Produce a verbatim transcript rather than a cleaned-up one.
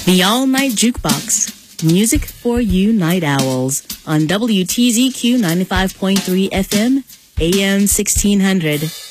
The All Night Jukebox. Music for you night owls on W T Z Q ninety-five point three F M, A M sixteen hundred.